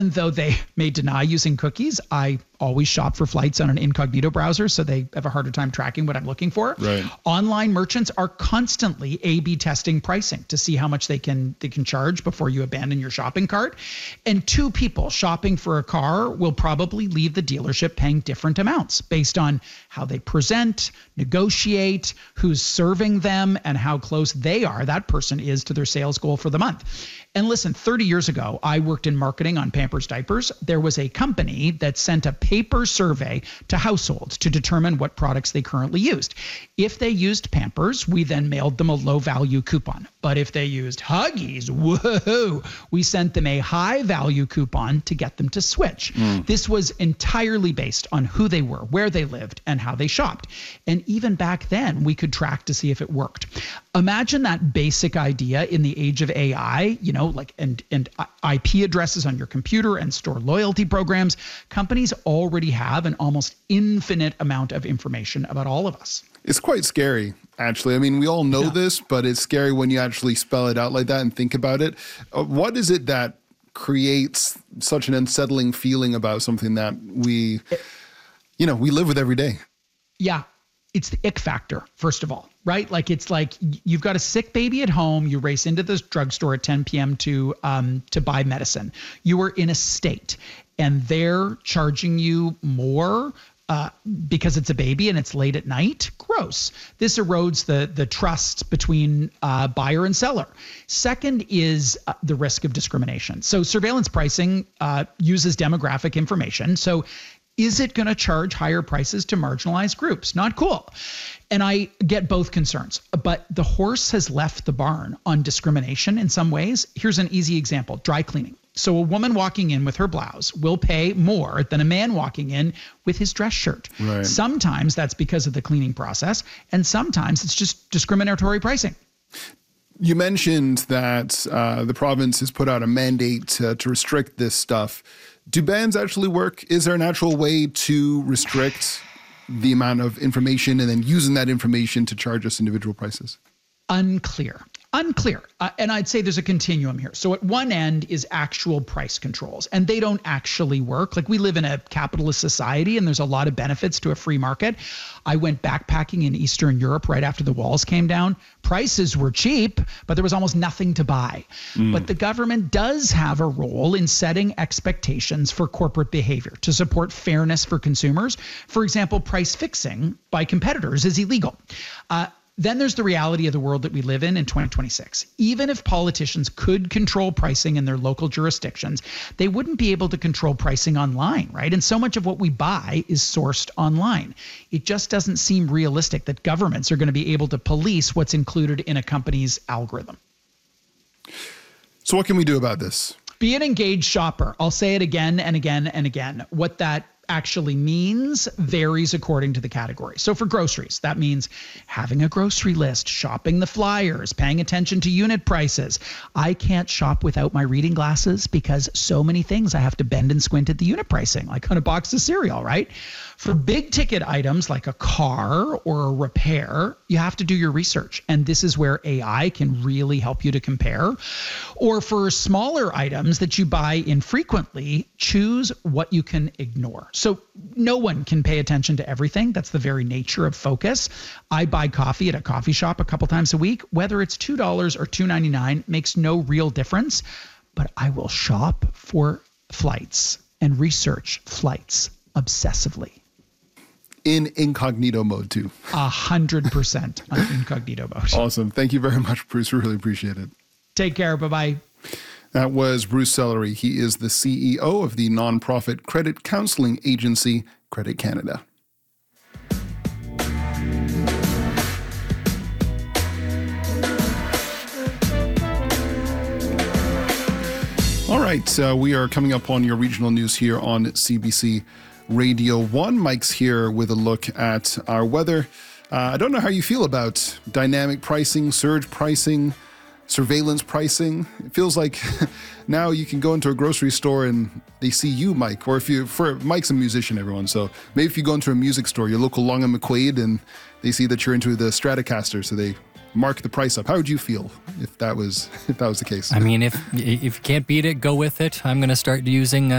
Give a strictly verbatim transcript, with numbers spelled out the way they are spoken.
though they may deny using cookies, I always shop for flights on an incognito browser, so they have a harder time tracking what I'm looking for. Right. Online merchants are constantly A B testing pricing to see how much they can they can charge before you abandon your shopping cart. And two people shopping for a car will probably leave the dealership paying different amounts based on how they present, negotiate, who's serving them, and how close they are, that person is, to their sales goal for the month. And listen, thirty years ago, I worked in marketing on Pampers diapers. There was a company that sent a paper survey to households to determine what products they currently used. If they used Pampers, we then mailed them a low value coupon. But if they used Huggies, whoa, we sent them a high value coupon to get them to switch. Mm. This was entirely based on who they were, where they lived, and how they shopped. And even back then, we could track to see if it worked. Imagine that basic idea in the age of A I, you know, like and and I P addresses on your computer and store loyalty programs. Companies already have an almost infinite amount of information about all of us. It's quite scary, actually. I mean, we all know Yeah. this, but it's scary when you actually spell it out like that and think about it. Uh, what is it that creates such an unsettling feeling about something that we, you know, we live with every day? Yeah. It's the ick factor, first of all, right? Like, it's like you've got a sick baby at home. You race into this drugstore at ten p.m. to um, to buy medicine. You are in a state, and they're charging you more uh, because it's a baby and it's late at night. Gross. This erodes the the trust between uh, buyer and seller. Second is uh, the risk of discrimination. So surveillance pricing uh, uses demographic information. So is it going to charge higher prices to marginalized groups? Not cool. And I get both concerns, but the horse has left the barn on discrimination in some ways. Here's an easy example: dry cleaning. So a woman walking in with her blouse will pay more than a man walking in with his dress shirt. Right. Sometimes that's because of the cleaning process, and sometimes it's just discriminatory pricing. You mentioned that uh, the province has put out a mandate to, to restrict this stuff. Do bans actually work? Is there an actual way to restrict the amount of information and then using that information to charge us individual prices? Unclear. Unclear. Uh, and I'd say there's a continuum here. So at one end is actual price controls, and they don't actually work. Like, we live in a capitalist society, and there's a lot of benefits to a free market. I went backpacking in Eastern Europe right after the walls came down. Prices were cheap, but there was almost nothing to buy. Mm. But the government does have a role in setting expectations for corporate behavior to support fairness for consumers. For example, price fixing by competitors is illegal. Uh, Then there's the reality of the world that we live in in twenty twenty-six. Even if politicians could control pricing in their local jurisdictions, they wouldn't be able to control pricing online, right? And so much of what we buy is sourced online. It just doesn't seem realistic that governments are going to be able to police what's included in a company's algorithm. So what can we do about this? Be an engaged shopper. I'll say it again and again and again. What that actually means varies according to the category. So for groceries, that means having a grocery list, shopping the flyers, paying attention to unit prices. I can't shop without my reading glasses because so many things I have to bend and squint at the unit pricing, like on a box of cereal, right? For big ticket items like a car or a repair, you have to do your research. And this is where A I can really help you to compare. Or for smaller items that you buy infrequently, choose what you can ignore. So no one can pay attention to everything. That's the very nature of focus. I buy coffee at a coffee shop a couple times a week. Whether it's two dollars or two ninety-nine makes no real difference. But I will shop for flights and research flights obsessively. In incognito mode too. A hundred percent on incognito mode. Awesome. Thank you very much, Bruce. We really appreciate it. Take care. Bye-bye. That was Bruce Sellery. He is the C E O of the nonprofit credit counseling agency, Credit Canada. All right, uh, we are coming up on your regional news here on C B C Radio one. Mike's here with a look at our weather. Uh, I don't know how you feel about dynamic pricing, surge pricing, surveillance pricing. It feels like now you can go into a grocery store and they see you, Mike. Or if you, for Mike's a musician, everyone. So maybe if you go into a music store, your local Long and McQuaid, and they see that you're into the Stratocaster, so they mark the price up. How would you feel if that was if that was the case? I mean, if if you can't beat it, go with it. I'm going to start using. Uh